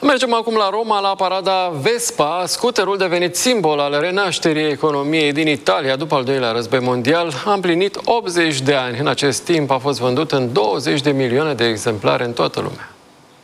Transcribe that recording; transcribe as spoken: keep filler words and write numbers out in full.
Mergem acum la Roma, la parada Vespa. Scuterul, devenit simbol al renașterii economiei din Italia după al doilea război mondial, a împlinit optzeci de ani. În acest timp a fost vândut în douăzeci de milioane de exemplare în toată lumea.